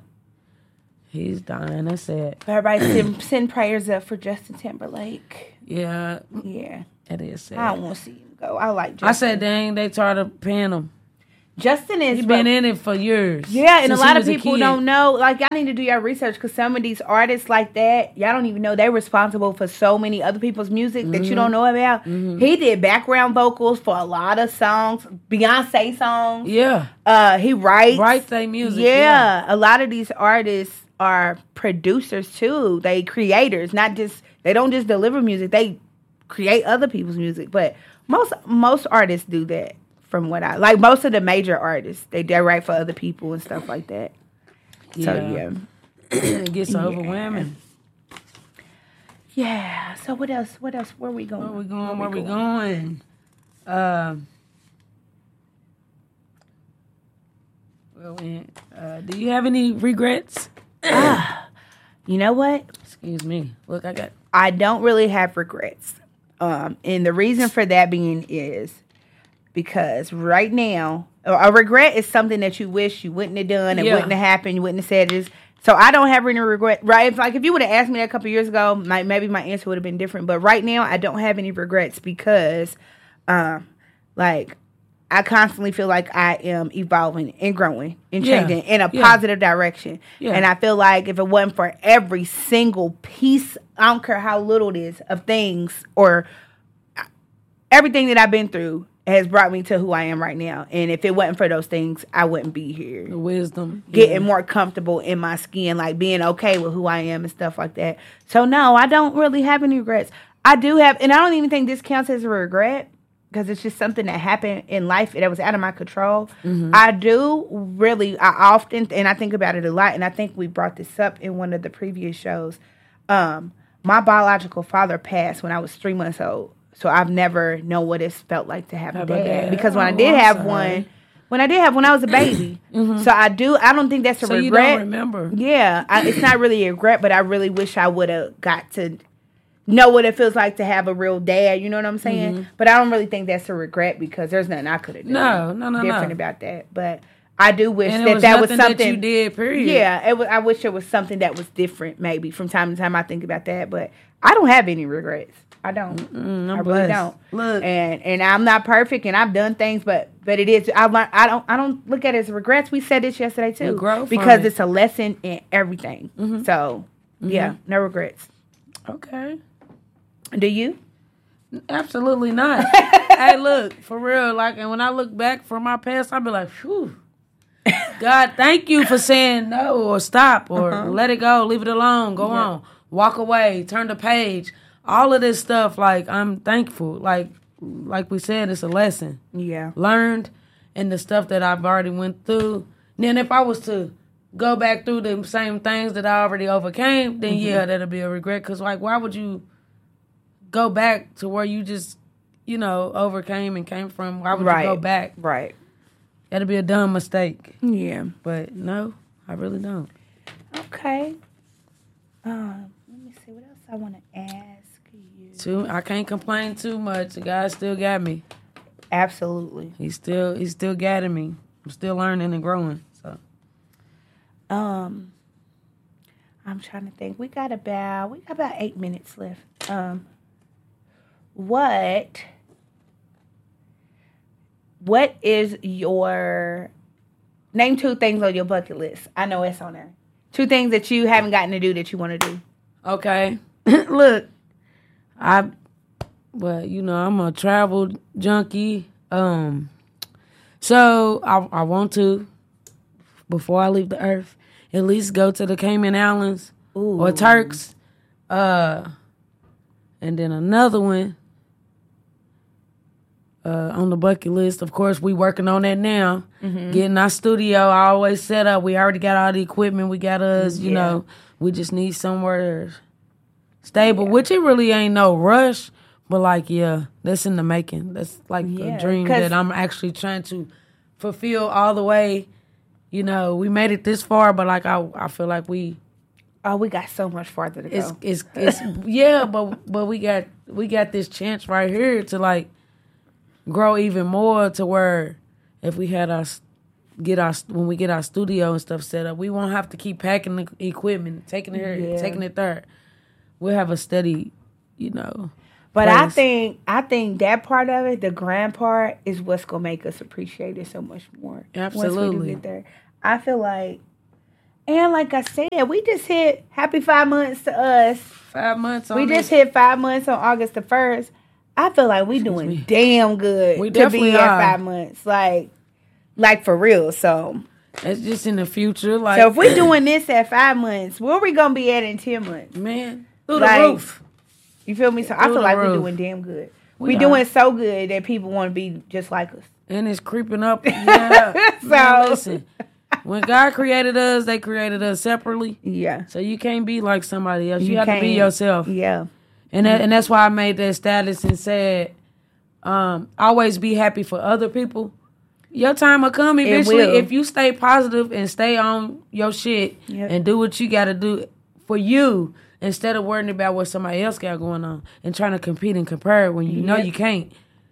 He's dying. That's sad. Everybody send, send prayers up for Justin Timberlake. Yeah, Yeah. it is sad. I don't want to see him go. I like Justin. I said, dang, they tried to pan him. Justin is He's been in it for years. Yeah, and since a he lot of was people kid. don't know. Like, y'all need to do your research because some of these artists like that, y'all don't even know they're responsible for so many other people's music that you don't know about. He did background vocals for a lot of songs, Beyonce songs. Yeah, Uh, he writes. right. They music. Yeah, a lot of these artists are producers too. They creators, not just they don't just deliver music. They create other people's music. But most most artists do that. From what I like, most of the major artists they they write for other people and stuff like that. yeah. So yeah, It gets overwhelming. yeah. So what else? What else? Where we going? Where we going? Where we going? Um. Well, we- uh, do you have any regrets? You know what? Excuse me. Look, I got. I don't really have regrets. Um, and the reason for that being is because right now, a a regret is something that you wish you wouldn't have done, it Yeah. wouldn't have happened, you wouldn't have said this. So I don't have any regret. Right? If like if you would have asked me that a couple years ago, my, maybe my answer would have been different. But right now, I don't have any regrets because, um, like. I constantly feel like I am evolving and growing and Yeah. changing in a Yeah. positive direction. Yeah. And I feel like if it wasn't for every single piece, I don't care how little it is, of things or everything that I've been through has brought me to who I am right now. And if it wasn't for those things, I wouldn't be here. The wisdom. Getting Yeah. more comfortable in my skin, like being okay with who I am and stuff like that. So no, I don't really have any regrets. I do have, and I don't even think this counts as a regret because it's just something that happened in life that was out of my control. Mm-hmm. I do really, I often, and I think about it a lot, and I think we brought this up in one of the previous shows. Um, my biological father passed when I was three months old. So I've never known what it felt like to have a Have a dad. dad. Because when I Oh, did I'm have sorry. one, when I did have one, I was a baby. So I do, I don't think that's a So you regret. don't remember? Yeah, I, it's not really a regret, but I really wish I would have got to know what it feels like to have a real dad. You know what I'm saying? Mm-hmm. But I don't really think that's a regret because there's nothing I could have done. No, no, no, different no. about that. But I do wish And it that was that was nothing something that you did. Period. Yeah, it was. I wish it was something that was different. Maybe from time to time, I think about that, but I don't have any regrets. I don't. Mm-mm, I'm I really blessed. don't. Look, And and I'm not perfect, and I've done things, but but it is. I learn. I don't. I don't look at it as regrets. We said this yesterday too, You grow from because it. it's a lesson in everything. Mm-hmm. So yeah, no regrets. okay. Do you? Absolutely not. Hey, look, for real, like, and when I look back from my past, I'll be like, phew. God, thank you for saying no or stop or Uh-huh. let it go, leave it alone, go Yeah. on, walk away, turn the page. All of this stuff, like, I'm thankful. Like, like we said, it's a lesson Yeah. learned, and the stuff that I've already went through. Then if I was to go back through the same things that I already overcame, then Mm-hmm. yeah, that'll be a regret. Because, like, why would you go back to where you just, you know, overcame and came from? Why would Right. you go back? Right. That'd be a dumb mistake. Yeah. But no, I really don't. Okay. Um. Let me see what else I want to ask you. Too, I can't complain too much. The guy still got me. Absolutely. He's still, he's still guiding me. I'm still learning and growing. So Um. I'm trying to think. We got about we got about eight minutes left. Um. What? What is your name? Two things on your bucket list. I know it's on there. Two things that you haven't gotten to do that you want to do. okay, look, I, well, you know, I'm a travel junkie. Um, so I I want to, before I leave the earth, at least go to the Cayman Islands Ooh. or Turks. Uh, and then another one. Uh, on the bucket list, of course, we working on that now. Mm-hmm. Getting our studio always set up. We already got all the equipment. We got us, you Yeah. know. We just need somewhere stable, which it really ain't no rush. But like, yeah, that's in the making. That's like Yeah, a dream 'cause- that I'm actually trying to fulfill all the way. You know, we made it this far, but like I, I feel like we Oh, we got so much farther to it's go. it's it's yeah, but but we got we got this chance right here to like grow even more to where if we had our get our when we get our studio and stuff set up, we won't have to keep packing the equipment, taking it here, Yeah. taking it there. We'll have a steady, you know. But I place. think I think that part of it, the grand part, is what's gonna make us appreciate it so much more. Once we Absolutely. do get there, I feel like, and like I said, we just hit happy five months to us. five months. On We just this. hit five months on August the first. I feel like we doing me. damn good We to definitely be at are. five months, like, like for real. So, It's just in the future, like so if we doing this at five months, where we gonna be at in ten months? man through Like, the roof. You feel me? So I Through feel the like we're roof. doing damn good. We We are. doing so good that people want to be just like us. And it's creeping up. Yeah. So- Man, listen, when God created us, they created us separately. Yeah. So you can't be like somebody else. You, have to be can't- yourself. Yeah. And that, and that's why I made that status and said, um, always be happy for other people. Your time will come eventually will. if you stay positive and stay on your shit Yep. and do what you got to do for you instead of worrying about what somebody else got going on and trying to compete and compare when you know Yep. you can't.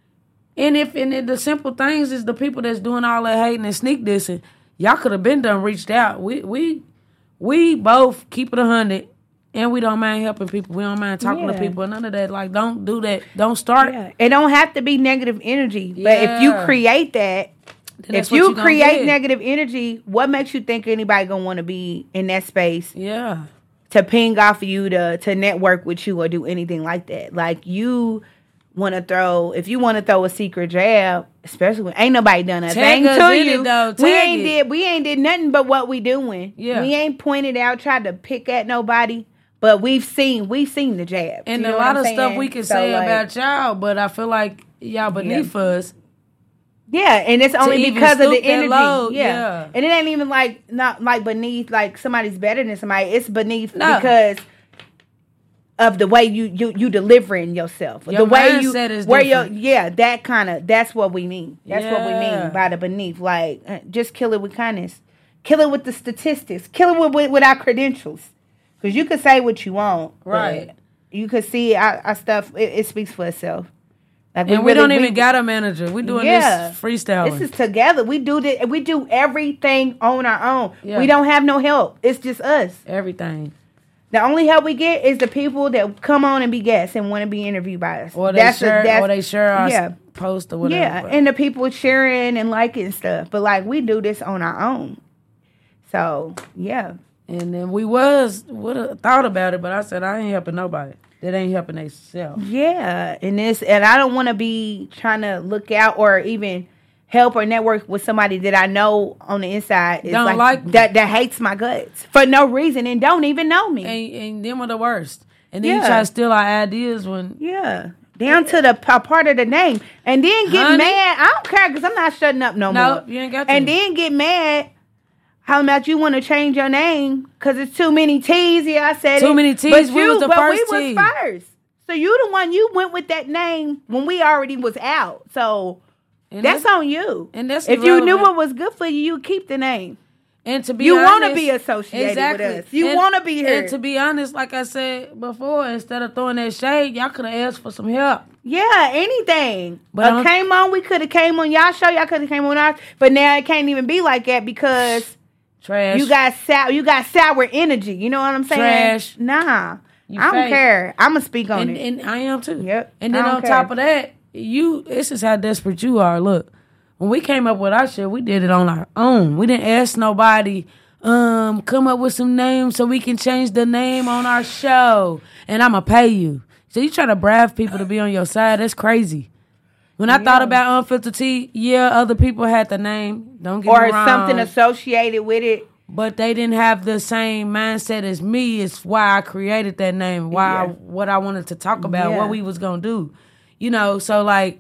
And if and it, the simple things is the people that's doing all that hating and sneak dissing, y'all could have been done reached out. We we we both keep it a hundred. And we don't mind helping people. We don't mind talking to Yeah. people. None of that. Like, don't do that. Don't start. Yeah. It don't have to be negative energy. But if you Yeah. create that, Then that's if what you gonna create get. negative energy, what makes you think anybody gonna want to be in that space Yeah. to ping off of you to to network with you or do anything like that? Like you want to throw, if you want to throw a secret jab, especially when ain't nobody done a Tag thing us to in you. it, though. We Tag ain't it. did we ain't did nothing but what we doing. Yeah. We ain't pointed out, tried to pick at nobody. But we've seen we've seen the jab. And You a know lot what of I'm stuff saying? we can So, say like, about y'all, but I feel like y'all beneath us. yeah, and it's only even because of the stoop that energy. low, yeah. yeah. And it ain't even like not like beneath like somebody's better than somebody. It's beneath No. because of the way you you you delivering yourself. Your the way you mindset is where your different. yeah, that kind of that's what we mean. That's what we Yeah. mean by the beneath. Like uh, just kill it with kindness. Kill it with the statistics. Kill it with with, with our credentials. Because you could say what you want. but Right. You could see our, our stuff. It, it speaks for itself. Like And we, really- don't even got a manager. We doing Yeah. this freestyling. This is together. We do the, We do everything on our own. Yeah. We don't have no help. It's just us. everything. The only help we get is the people that come on and be guests and want to be interviewed by us. Or they that's share, a, that's, or they share our yeah. post or whatever. Yeah, but. and the people sharing and liking stuff. But like we do this on our own. So yeah. And then we was would have thought about it, but I said I ain't helping nobody. That ain't helping themselves. Yeah, and this and I don't want to be trying to look out or even help or network with somebody that I know on the inside is Don't like, like me. that that hates my guts for no reason and don't even know me. And, and them are the worst. And then Yeah. you try to steal our ideas when Yeah. Down to the p- part of the name. And then get Honey. mad. I don't care because I'm not shutting up no, no, more. you ain't got to. And then get mad how about you want to change your name because it's too many T's. Yeah, I said Too it. many T's. But We you, was the but first we T. was first. So you the one, you went with that name when we already was out. So and that's on you. And that's if you knew irrelevant. what was good for you, you keep the name. And to be You honest, want to be associated exactly. with us. You And- want to be here. And to be honest, like I said before, instead of throwing that shade, y'all could have asked for some help. Yeah, anything. But But I'm- came on, we could have came on y'all show. Y'all could have came on ours. But now it can't even be like that because Trash. you got sour. You got sour energy. You know what I'm saying? Trash. Nah, You I don't fake. care. I'ma speak on and, it. and I am too. Yep. And then I on don't top care. of that, you this is how desperate you are. Look, when we came up with our shit, we did it on our own. We didn't ask nobody, um, come up with some names so we can change the name on our show. And I'ma pay you. So you try to bribe people to be on your side, that's crazy. When I Yeah. thought about Unfiltered Tea, yeah, other people had the name. Don't get Or me wrong. something associated with it. But they didn't have the same mindset as me. It's why I created that name, why I, Yeah. what I wanted to talk about, Yeah. what we was gonna do. You know, so like,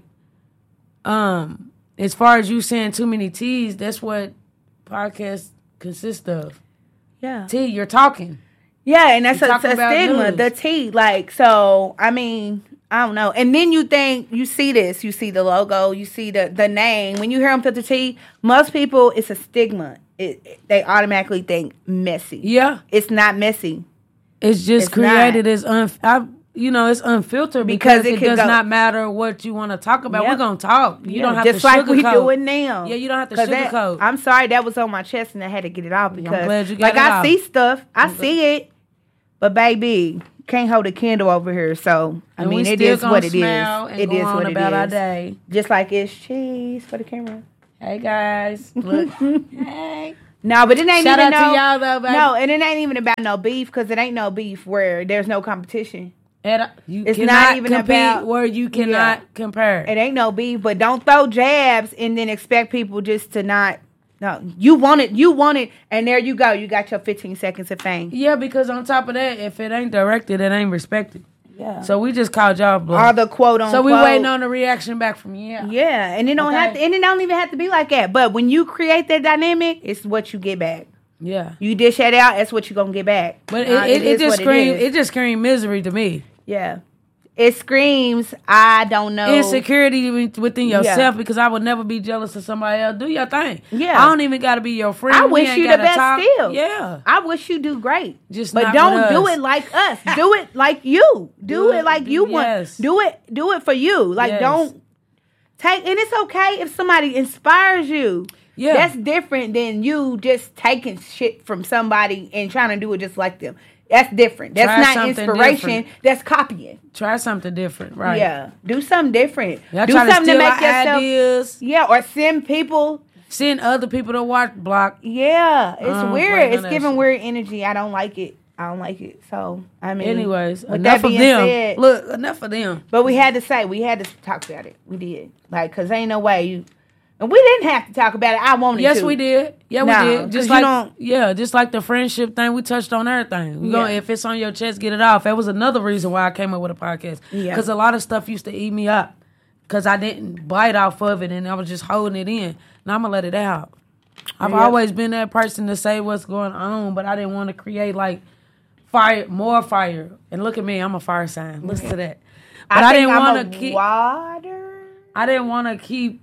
um, as far as you saying too many T's, that's what podcasts consist of. Yeah. T, you're talking. Yeah, and that's You a, talking a about stigma, news. the T. Like, so, I mean, I don't know. And then you think, you see this, you see the logo, you see the, the name. When you hear Unfiltered Tea, most people, it's a stigma. It, it- they automatically think messy. Yeah, It's not messy. it's just It's created as un. I, you know, it's unfiltered Because because, it it, could does go- not matter what you want to talk about. Yep. We're gonna talk. You Yeah, don't have just to like we sugarcoat. do it now. Yeah, you don't have to 'Cause that- sugarcoat. I'm sorry, that was on my chest and I had to get it off because, glad you got like, it I off. see stuff, I see it, but baby, can't hold a candle over here. So I And mean, we it still is gonna what it is. smile and It go is on what it about our is. day. Just like it's cheese for the camera. Hey guys, look. Hey. No, but it ain't Shout even out to no, y'all though, baby. no, and it ain't even about no beef because it ain't no beef where there's no competition. And, uh, you It's cannot not even compete about- where you cannot Yeah. compare. It ain't no beef, but don't throw jabs and then expect people just to not. No, you want it, you want it, and there you go. You got your fifteen seconds of fame. Yeah, because on top of that, if it ain't directed, it ain't respected. Yeah. So we just called y'all All bluff. the quote on. So we waiting on the reaction back from you. Yeah, and it don't Okay. have to, and it don't even have to be like that. But when you create that dynamic, it's what you get back. Yeah. You dish that out, that's what you gonna get back. But Uh, it, it, it is just what scream is. it just scream misery to me. Yeah, it screams. I don't know. Insecurity wi- within Yeah. yourself because I would never be jealous of somebody else. Do your thing. Yeah. I don't even got to be your friend. I We wish ain't you the gotta best talk. still. Yeah. I wish you do great. Just but not don't with do us. it like us. Do it like you. Do Do it it- like you yes. want. Do it. Do it for you. Like Yes. don't take. And it's okay if somebody inspires you. Yeah. That's different than you just taking shit from somebody and trying to do it just like them. That's different. That's Try not something inspiration. different. That's copying. Try something different, right? Yeah. Do something different. Y'all do trying to something steal to make our yourself. ideas. Yeah, or send people. Send other people to watch block. Yeah, it's don't play weird. none It's of that giving shit. weird energy. I don't like it. I don't like it. So I mean, Anyways, with enough that of being them. said- Look, enough of them. but we had to say we had to talk about it. We did, like, cause ain't no way you, and we didn't have to talk about it. I wanted Yes, to. we did. Yeah, No, we did. 'cause Just you like don't- yeah, just like the friendship thing. We touched on everything. We Yeah. gonna, if it's on your chest, get it off. That was another reason why I came up with a podcast. Yeah. Because a lot of stuff used to eat me up. Because I didn't bite off of it and I was just holding it in. Now I'm gonna let it out. I've Yeah. always been that person to say what's going on, but I didn't want to create like fire, more fire. And look at me, I'm a fire sign. Listen to that. But I, I, think didn't I'm want a to keep. water. I didn't want to keep,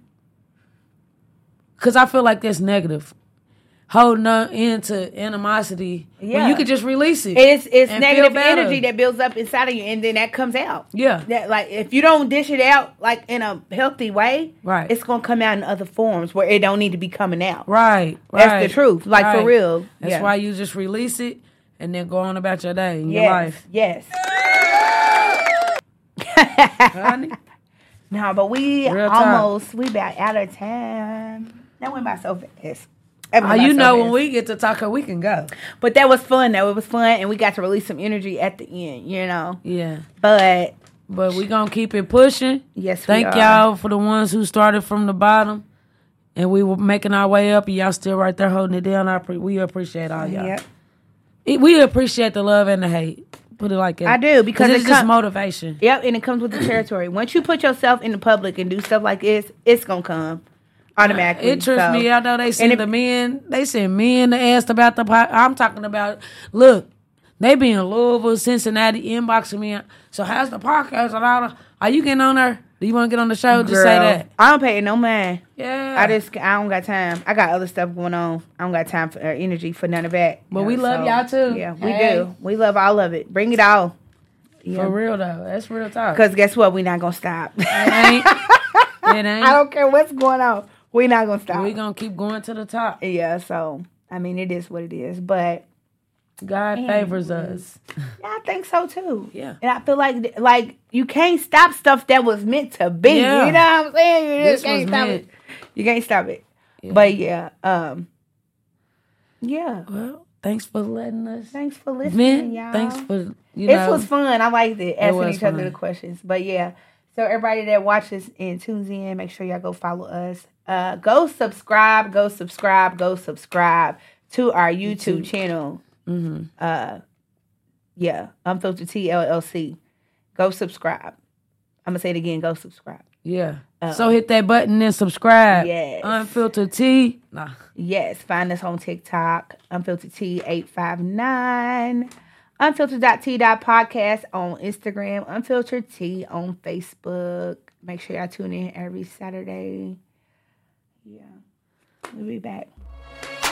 because I feel like that's negative. Holding on into animosity. Yeah. Yeah. You could just release it. It's it's and negative feel better. energy that builds up inside of you, and then that comes out. Yeah. That like if you don't dish it out like in a healthy way, Right. it's gonna come out in other forms where it don't need to be coming out. Right. That's right, the truth. Like, for right. real. That's Yeah. why you just release it and then go on about your day and yes, your life. Yes. Honey? No, but we Real almost, we about out of time. That went by so fast. That Oh, went by you so know, fast. when we get to talking, we can go. But that was fun, though. It was fun, and we got to release some energy at the end, you know? Yeah. But, But we going to keep it pushing. yes, we Thank are. y'all for the ones who started from the bottom. And we were making our way up, and y'all still right there holding it down. I pre- we appreciate all y'all. Yep. It, we appreciate the love and the hate. Put it like that. I do, because it's it just com- motivation. Yep, and it comes with the territory. Once you put yourself in the public and do stuff like this, it's going to come automatically. It trips so. me out, though. They send it- the men, they send men to ask about the pot. I'm talking about, look, they be in Louisville, Cincinnati, inboxing me. So how's the podcast? And all the, are you getting on there? Do you want to get on the show? Just say Girl, that. I don't pay no mind. Yeah. I just, I don't got time. I got other stuff going on. I don't got time for or energy for none of that. But You we know, love so, y'all, too. Yeah, we Hey. do. We love all of it. Bring it all. Yeah. For real, though. That's real talk. Because guess what? we not going to stop. It ain't. It ain't. I don't care what's going on. we not going to stop. we going to keep going to the top. Yeah, so, I mean, it is what it is. But God favors us. yeah, I think so, too. Yeah. And I feel like, like, you can't stop stuff that was meant to be. Yeah. You know what I'm saying? You This just can't was stop meant. it. You can't stop it. Yeah. But, yeah. um, Yeah. Well, thanks for letting us Thanks for listening, vent. y'all. Thanks for, you This know. was fun. I liked it, asking was each other fun. the questions. But yeah, so everybody that watches and tunes in, make sure y'all go follow us. Uh, go subscribe, go subscribe, go subscribe to our YouTube, YouTube. channel. Mm-hmm. Uh, yeah, Unfiltered T L L C. Go subscribe. I'm gonna say it again. Go subscribe. Yeah. Uh, so hit that button and subscribe. Yes. Unfiltered T. Nah. Yes, find us on TikTok, Unfiltered T eight five nine, unfiltered dot t dot podcast on Instagram, Unfiltered T on Facebook. Make sure y'all tune in every Saturday. Yeah, we'll be back.